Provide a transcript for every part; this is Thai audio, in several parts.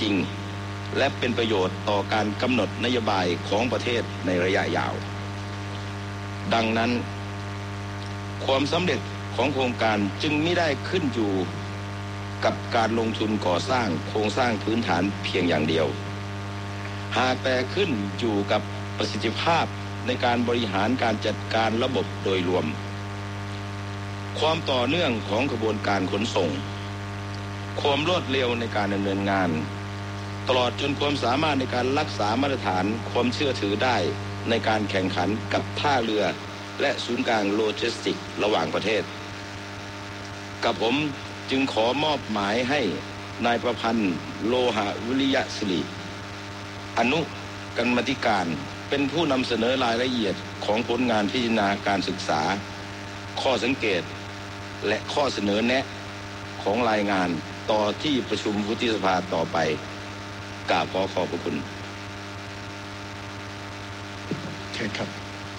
จริงและเป็นประโยชน์ต่อการกำหนดนโยบายของประเทศในระยะยาวดังนั้นความสำเร็จของโครงการจึงไม่ได้ขึ้นอยู่กับการลงทุนก่อสร้างโครงสร้างพื้นฐานเพียงอย่างเดียวหากแต่ขึ้นอยู่กับประสิทธิภาพในการบริหารการจัดการระบบโดยรวมความต่อเนื่องของกระบวนการขนส่งความรวดเร็วในการดำเนินงานตลอดจนความสามารถในการรักษามาตรฐานความเชื่อถือได้ในการแข่งขันกับท่าเรือและศูนย์กลางโลจิสติกส์ระหว่างประเทศกับผมจึงขอมอบหมายให้นายประพันธ์โลหะวิริยะศิริอนุกรรมาธิการเป็นผู้นำเสนอรายละเอียดของผลงานพิจารณาการศึกษาข้อสังเกตและข้อเสนอแนะของรายงานต่อที่ประชุมวุฒิสภาต่อไปกราบขอขอบพระคุณเชิญครับ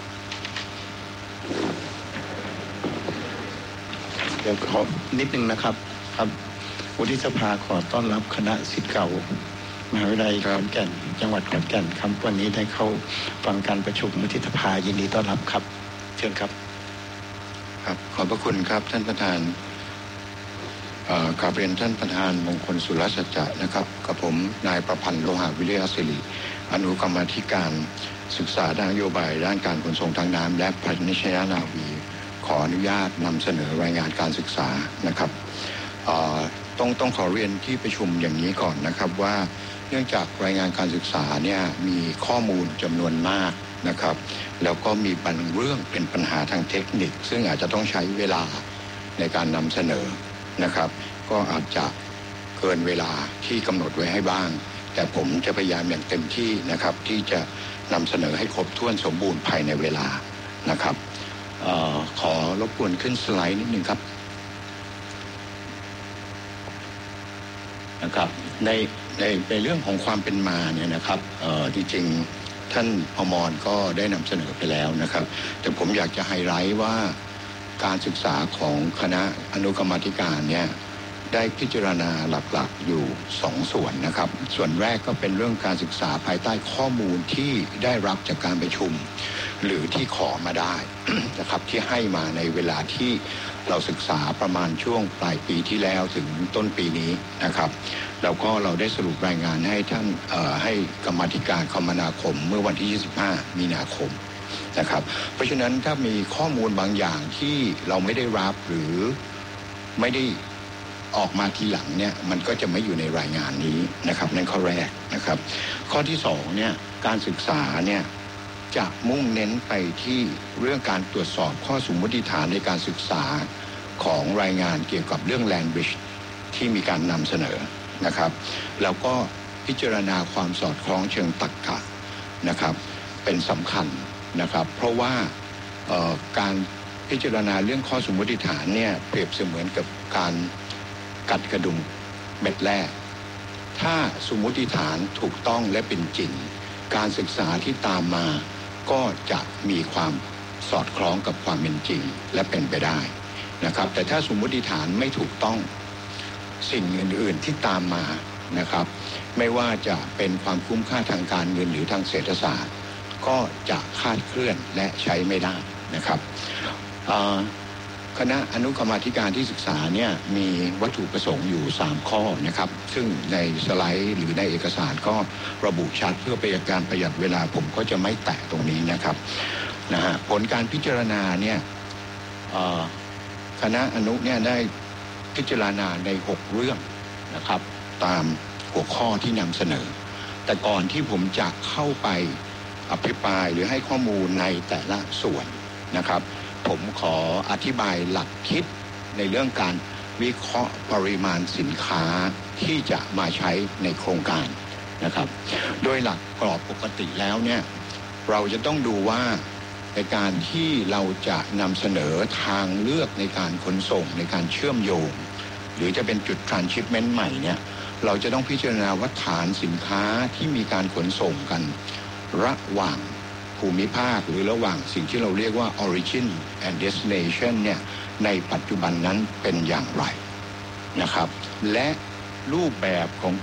เดี๋ยวขอนิดนึงนะครับวุฒิสภาขอต้อนรับคณะศิษย์เก่ามหาวิทยาลัยขอนแก่นจังหวัดขอนแก่นครับวันนี้ได้เข้าฟังการประชุมวุฒิสภายินดีต้อนรับครับเชิญครับครับขอบพระคุณครับท่านประธานกราบเรียนท่านประธานมงคลสุรสัจจะนะครับกับผมนายประพันธ์โลหะวิริยะศิริอนุกรรมาธิการศึกษาด้านนโยบายด้านการขนส่งทางน้ำและพาณิชยนาวีขออนุญาตนำเสนอรายงานการศึกษานะครับต้องขอเรียนที่ประชุมอย่างนี้ก่อนนะครับว่าเนื่องจากรายงานการศึกษาเนี่ยมีข้อมูลจำนวนมากนะครับแล้วก็มีบางเรื่องเป็นปัญหาทางเทคนิคซึ่งอาจจะต้องใช้เวลาในการนำเสนอนะครับก็อาจจะเกินเวลาที่กำหนดไว้ให้บ้างแต่ผมจะพยายามอย่างเต็มที่นะครับที่จะนำเสนอให้ครบถ้วนสมบูรณ์ภายในเวลานะครับขอรบกวนขึ้นสไลด์นิดนึงครับนะครับในเรื่องของความเป็นมาเนี่ยนะครับจริงๆท่านอมรก็ได้นำเสนอไปแล้วนะครับแต่ผมอยากจะไฮไลท์ว่าการศึกษาของคณะอนุกรรมาธิการเนี่ยได้พิจารณาหลักๆอยู่2ส่วนนะครับส่วนแรกก็เป็นเรื่องการศึกษาภายใต้ข้อมูลที่ได้รับจากการประชุมหรือที่ขอมาได้ นะครับที่ให้มาในเวลาที่เราศึกษาประมาณช่วงปลายปีที่แล้วถึงต้นปีนี้นะครับแล้วก็เราได้สรุปรายงานให้ท่านให้กรรมาธิการคมนาคมเมื่อวันที่25มีนาคมนะครับเพราะฉะนั้นถ้ามีข้อมูลบางอย่างที่เราไม่ได้รับหรือไม่ได้ออกมาทีหลังเนี่ยมันก็จะไม่อยู่ในรายงานนี้นะครับนั่นข้อแรกนะครับข้อที่2เนี่ยการศึกษาเนี่ยจะมุ่งเน้นไปที่เรื่องการตรวจสอบข้อสมมติฐานในการศึกษาของรายงานเกี่ยวกับเรื่อง language ที่มีการนำเสนอนะครับแล้วก็พิจารณาความสอดคล้องเชิงตรรกะนะครับเป็นสำคัญนะครับเพราะว่าการพิจารณาเรื่องข้อสมมติฐานเนี่ยเปรียบเสมือนกับการกัดกระดุมเม็ดแรกถ้าสมมติฐานถูกต้องและเป็นจริงการศึกษาที่ตามมาก็จะมีความสอดคล้องกับความเป็นจริงและเป็นไปได้นะครับแต่ถ้าสมมติฐานไม่ถูกต้องสิ่งอื่นๆที่ตามมานะครับไม่ว่าจะเป็นความคุ้มค่าทางการเงินหรือทางเศรษฐศาสตร์ก็จะคลาดเคลื่อนและใช้ไม่ได้นะครับคณะอนุกรรมาธิการที่ศึกษาเนี่ยมีวัตถุประสงค์อยู่3ข้อนะครับซึ่งในสไลด์หรือในเอกสารก็ระบุชัดเพื่อเป็นการประหยัดเวลาผมก็จะไม่แตะตรงนี้นะครับผลการพิจารณาเนี่ยคณะอนุเนี่ยได้พิจารณาใน6เรื่องนะครับตามหัวข้อที่นำเสนอแต่ก่อนที่ผมจะเข้าไปอภิปรายหรือให้ข้อมูลในแต่ละส่วนนะครับผมขออธิบายหลักคิดในเรื่องการวิเคราะห์ปริมาณสินค้าที่จะมาใช้ในโครงการนะครับโดยหลักกรอบปกติแล้วเนี่ยเราจะต้องดูว่าในการที่เราจะนำเสนอทางเลือกในการขนส่งในการเชื่อมโยงหรือจะเป็นจุด transshipment ใหม่เนี่ยเราจะต้องพิจารณาว่าฐานสินค้าที่มีการขนส่งกันระหว่างภูมิภาคหรือระหว่างสิ่งที่เราเรียกว่า origin and destination เนี่ยในปัจจุบันนั้นเป็นอย่างไรนะครับและรูปแบบของ